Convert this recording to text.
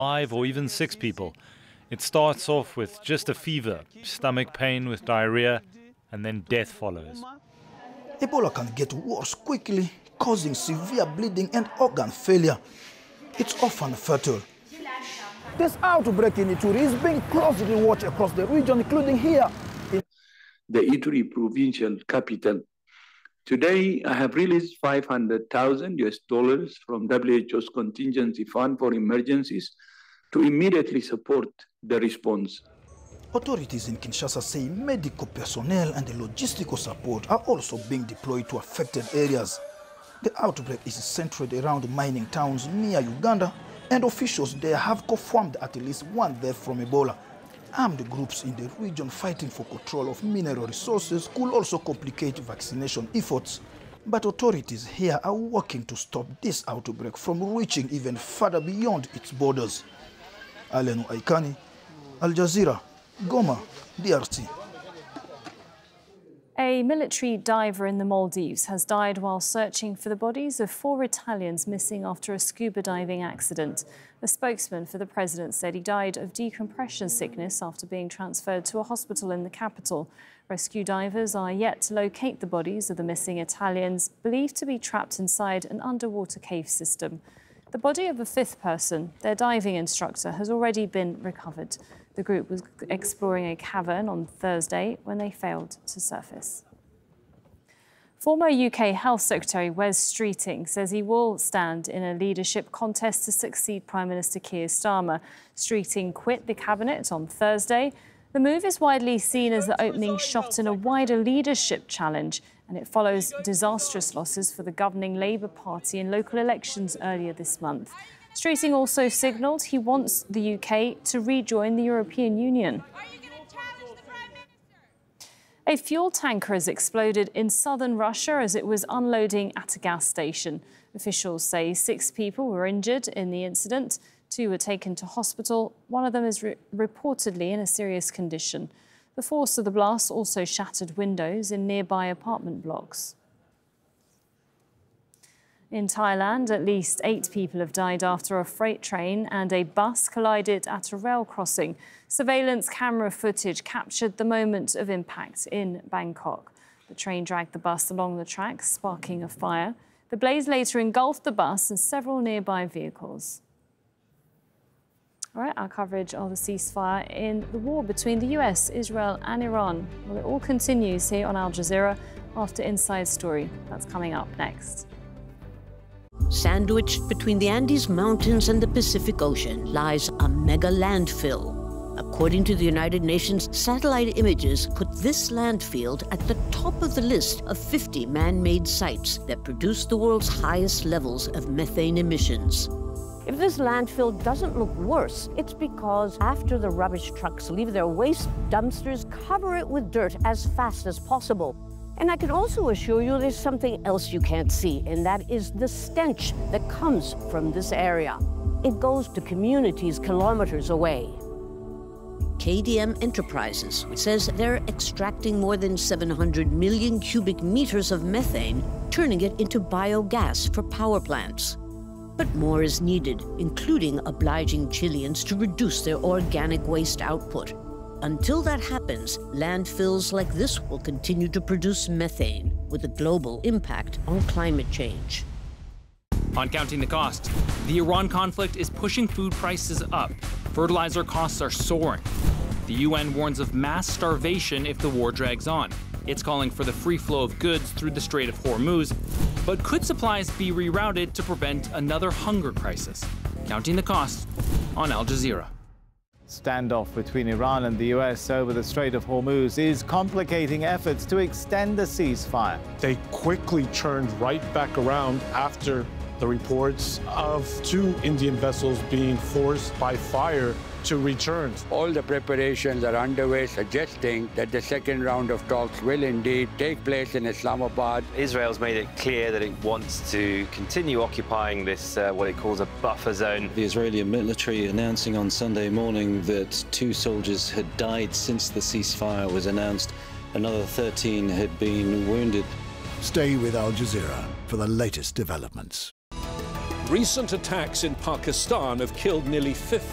5 or even 6 people. It starts off with just a fever, stomach pain with diarrhea, and then death follows. Ebola can get worse quickly, causing severe bleeding and organ failure. It's often fatal. This outbreak in Ituri is being closely watched across the region, including here in the Ituri provincial capital. Today, I have released $500,000 from WHO's contingency fund for emergencies to immediately support the response. Authorities in Kinshasa say medical personnel and the logistical support are also being deployed to affected areas. The outbreak is centered around mining towns near Uganda, and officials there have confirmed at least one death from Ebola. Armed groups in the region fighting for control of mineral resources could also complicate vaccination efforts. But authorities here are working to stop this outbreak from reaching even further beyond its borders. Alenu Aikani, Al Jazeera, Goma, DRC. A military diver in the Maldives has died while searching for the bodies of 4 Italians missing after a scuba diving accident. A spokesman for the president said he died of decompression sickness after being transferred to a hospital in the capital. Rescue divers are yet to locate the bodies of the missing Italians, believed to be trapped inside an underwater cave system. The body of a 5th person, their diving instructor, has already been recovered. The group was exploring a cavern on Thursday when they failed to surface. Former UK Health Secretary Wes Streeting says he will stand in a leadership contest to succeed Prime Minister Keir Starmer. Streeting quit the cabinet on Thursday. The move is widely seen as the opening shot in a wider leadership challenge, and it follows disastrous losses for the governing Labour Party in local elections earlier this month. Streeting also signalled he wants the UK to rejoin the European Union. A fuel tanker has exploded in southern Russia as it was unloading at a gas station. Officials say 6 people were injured in the incident. 2 were taken to hospital. One of them is reportedly in a serious condition. The force of the blast also shattered windows in nearby apartment blocks. In Thailand, at least 8 people have died after a freight train and a bus collided at a rail crossing. Surveillance camera footage captured the moment of impact in Bangkok. The train dragged the bus along the tracks, sparking a fire. The blaze later engulfed the bus and several nearby vehicles. All right, our coverage of the ceasefire in the war between the US, Israel and Iran. Well, it all continues here on Al Jazeera after Inside Story. That's coming up next. Sandwiched between the Andes Mountains and the Pacific Ocean lies a mega landfill. According to the United Nations, satellite images put this landfill at the top of the list of 50 man-made sites that produce the world's highest levels of methane emissions. If this landfill doesn't look worse, it's because after the rubbish trucks leave their waste, dumpsters cover it with dirt as fast as possible. And I can also assure you there's something else you can't see, and that is the stench that comes from this area. It goes to communities kilometers away. KDM Enterprises says they're extracting more than 700 million cubic meters of methane, turning it into biogas for power plants. But more is needed, including obliging Chileans to reduce their organic waste output. Until that happens, landfills like this will continue to produce methane, with a global impact on climate change. On Counting the Cost, the Iran conflict is pushing food prices up. Fertilizer costs are soaring. The UN warns of mass starvation if the war drags on. It's calling for the free flow of goods through the Strait of Hormuz. But could supplies be rerouted to prevent another hunger crisis? Counting the Cost on Al Jazeera. Standoff between Iran and the US over the Strait of Hormuz is complicating efforts to extend the ceasefire. They quickly turned right back around after the reports of 2 Indian vessels being forced by fire to return. All the preparations are underway, suggesting that the second round of talks will indeed take place in Islamabad. Israel's made it clear that it wants to continue occupying this, what it calls a buffer zone. The Israeli military announcing on Sunday morning that 2 soldiers had died since the ceasefire was announced. Another 13 had been wounded. Stay with Al Jazeera for the latest developments. Recent attacks in Pakistan have killed nearly 50